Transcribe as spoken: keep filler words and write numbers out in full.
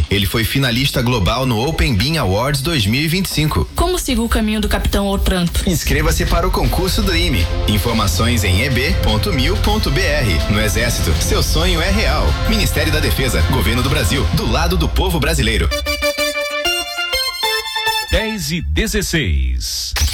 IME. Ele foi finalista global no Open Bean Awards dois mil e vinte e cinco. Como sigo o caminho do Capitão Otranto? Inscreva-se para o concurso do IME. Informações em e b ponto mil ponto b r. No Exército, seu sonho é real. Ministério da Defesa, Governo do Brasil, do lado do povo brasileiro. dez e dezesseis.